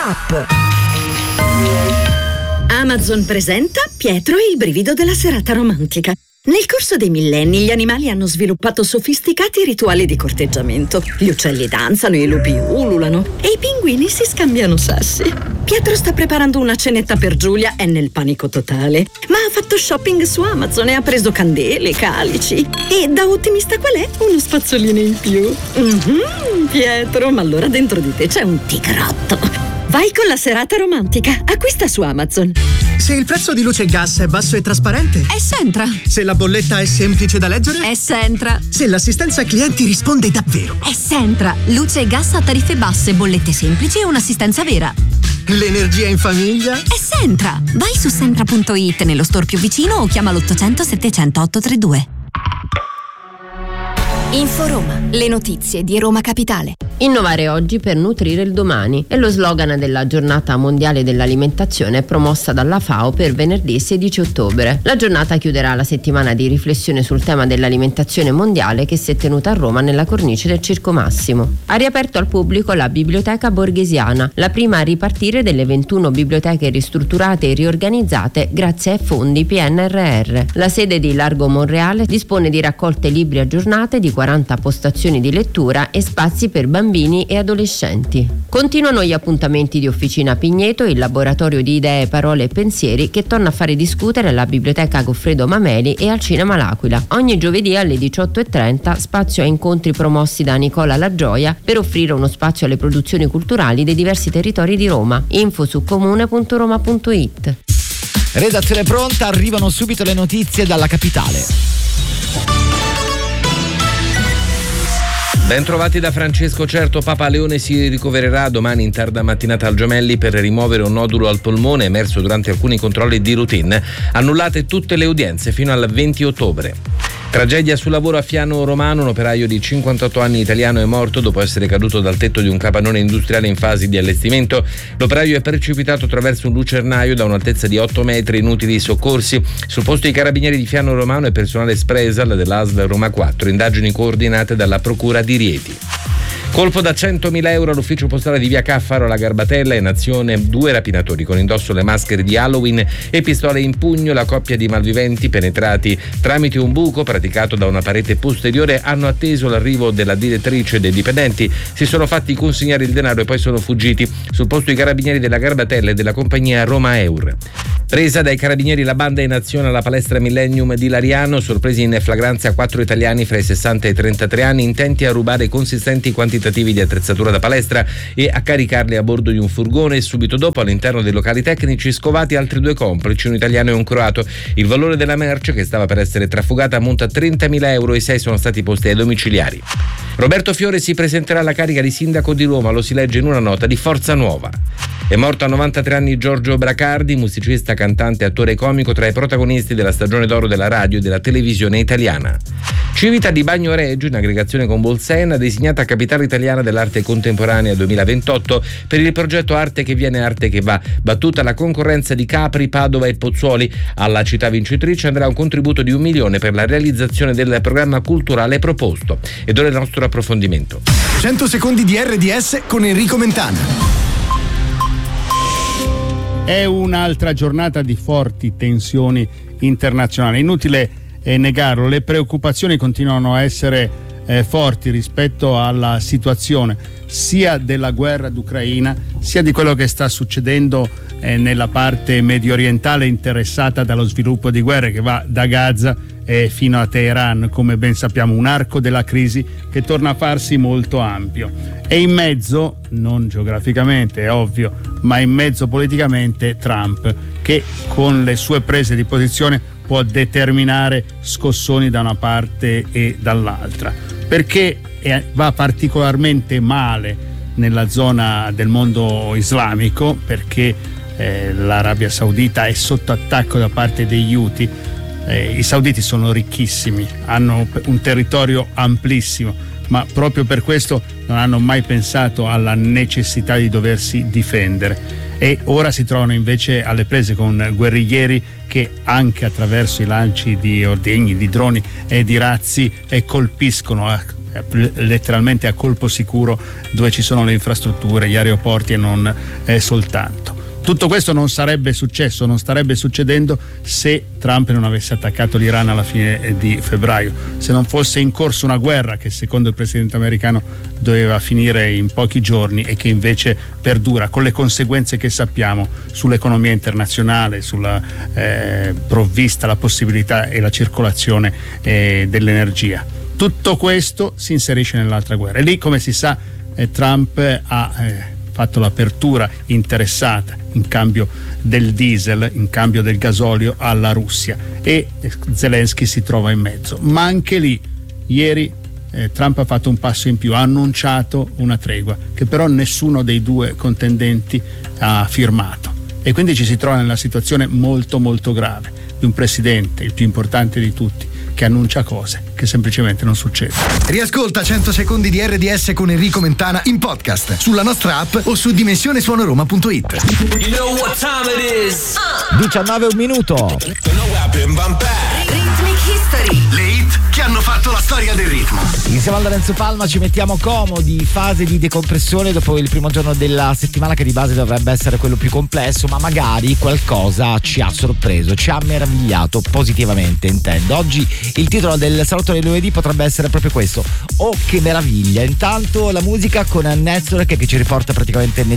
app. Amazon presenta Pietro e il brivido della serata romantica. Nel corso dei millenni gli animali hanno sviluppato sofisticati rituali di corteggiamento. Gli uccelli danzano, i lupi ululano e i pinguini si scambiano sassi. Pietro sta preparando una cenetta per Giulia, è nel panico totale. Ma ha fatto shopping su Amazon e ha preso candele, calici. E da ottimista qual è? Uno spazzolino in più. Pietro, ma allora dentro di te c'è un tigrotto. Vai con la serata romantica. Acquista su Amazon. Se il prezzo di luce e gas è basso e trasparente, Essentra. se la bolletta è semplice da leggere, Essentra. se l'assistenza clienti risponde davvero, Essentra. Luce e gas a tariffe basse, bollette semplici e un'assistenza vera. l'energia in famiglia. Essentra. Vai su sentra.it nello store più vicino o chiama l'800 700 832. Inforoma, le notizie di Roma Capitale. Innovare oggi per nutrire il domani è lo slogan della giornata mondiale dell'alimentazione promossa dalla FAO per venerdì 16 ottobre. La giornata chiuderà la settimana di riflessione sul tema dell'alimentazione mondiale che si è tenuta a Roma nella cornice del Circo Massimo. Ha riaperto al pubblico la Biblioteca Borghesiana, la prima a ripartire delle 21 biblioteche ristrutturate e riorganizzate grazie ai fondi PNRR. La sede di Largo Monreale dispone di raccolte libri aggiornate, di 40 postazioni di lettura e spazi per bambini e adolescenti. Continuano gli appuntamenti di Officina Pigneto, il laboratorio di idee, parole e pensieri che torna a fare discutere alla Biblioteca Goffredo Mameli e al Cinema L'Aquila. Ogni giovedì alle 18:30 spazio a incontri promossi da Nicola La Gioia per offrire uno spazio alle produzioni culturali dei diversi territori di Roma. Info su comune.roma.it. Redazione pronta, arrivano subito le notizie dalla capitale. Ben trovati da Francesco Certo. Papa Leone si ricovererà domani in tarda mattinata al Gemelli per rimuovere un nodulo al polmone emerso durante alcuni controlli di routine. Annullate tutte le udienze fino al 20 ottobre. Tragedia sul lavoro a Fiano Romano, un operaio di 58 anni italiano è morto dopo essere caduto dal tetto di un capannone industriale in fase di allestimento. L'operaio è precipitato attraverso un lucernaio da un'altezza di 8 metri, inutili soccorsi. Sul posto i carabinieri di Fiano Romano e personale Spresal dell'ASL Roma 4, indagini coordinate dalla Procura di Rieti. Colpo da 100.000 euro all'ufficio postale di via Caffaro alla Garbatella, in azione 2 rapinatori con indosso le maschere di Halloween e pistole in pugno. La coppia di malviventi, penetrati tramite un buco praticato da una parete posteriore, hanno atteso l'arrivo della direttrice e dei dipendenti, si sono fatti consegnare il denaro e poi sono fuggiti. Sul posto i carabinieri della Garbatella e della compagnia Roma Eur. Presa dai carabinieri la banda in azione alla palestra Millennium di Lariano, sorpresi in flagranza 4 italiani fra i 60 e i 33 anni intenti a rubare consistenti quantitativi di attrezzatura da palestra e a caricarli a bordo di un furgone, e subito dopo all'interno dei locali tecnici scovati altri 2 complici, un italiano e un croato. Il valore della merce, che stava per essere trafugata, ammonta a 30.000 euro e 6 sono stati posti ai domiciliari. Roberto Fiore si presenterà alla carica di sindaco di Roma, lo si legge in una nota di Forza Nuova. È morto a 93 anni Giorgio Bracardi, musicista, cantante, attore e comico, tra i protagonisti della stagione d'oro della radio e della televisione italiana. Civita di Bagnoregio, in aggregazione con Bolsena, designata capitale italiana dell'arte contemporanea 2028 per il progetto Arte che viene, Arte che va. Battuta la concorrenza di Capri, Padova e Pozzuoli, alla città vincitrice andrà un contributo di 1 milione per la realizzazione del programma culturale proposto. Ed ora il nostro approfondimento. 100 secondi di RDS con Enrico Mentana. È un'altra giornata di forti tensioni internazionali. Inutile negarlo, le preoccupazioni continuano a essere forti rispetto alla situazione sia della guerra d'Ucraina sia di quello che sta succedendo nella parte medio orientale interessata dallo sviluppo di guerre che va da Gaza fino a Teheran, come ben sappiamo, un arco della crisi che torna a farsi molto ampio. E in mezzo, non geograficamente è ovvio, ma in mezzo politicamente Trump, che con le sue prese di posizione può determinare scossoni da una parte e dall'altra, perché va particolarmente male nella zona del mondo islamico, perché l'Arabia Saudita è sotto attacco da parte degli Houthi. I sauditi sono ricchissimi, hanno un territorio amplissimo, ma proprio per questo non hanno mai pensato alla necessità di doversi difendere, e ora si trovano invece alle prese con guerriglieri che anche attraverso i lanci di ordigni, di droni e di razzi colpiscono letteralmente a colpo sicuro, dove ci sono le infrastrutture, gli aeroporti e non soltanto. Tutto questo non sarebbe successo, non starebbe succedendo se Trump non avesse attaccato l'Iran alla fine di febbraio, se non fosse in corso una guerra che secondo il presidente americano doveva finire in pochi giorni e che invece perdura, con le conseguenze che sappiamo sull'economia internazionale, sulla provvista, la possibilità e la circolazione dell'energia. Tutto questo si inserisce nell'altra guerra e lì, come si sa, Trump ha fatto l'apertura interessata in cambio del diesel, in cambio del gasolio alla Russia, e Zelensky si trova in mezzo. Ma anche lì ieri Trump ha fatto un passo in più, ha annunciato una tregua che però nessuno dei due contendenti ha firmato, e quindi ci si trova nella situazione molto molto grave di un presidente, il più importante di tutti, che annuncia cose che semplicemente non succedono. Riascolta 100 secondi di RDS con Enrico Mentana in podcast sulla nostra app o su dimensionesuonoroma.it. 19 un minuto. Rhythmic History. Le hit che hanno fatto la storia del ritmo. Insieme a Lorenzo Palma ci mettiamo comodi, fase di decompressione dopo il primo giorno della settimana, che di base dovrebbe essere quello più complesso, ma magari qualcosa ci ha sorpreso, ci ha meravigliato positivamente, intendo. Oggi il titolo del salotto del lunedì potrebbe essere proprio questo: oh che meraviglia. Intanto la musica con Network che ci riporta praticamente negli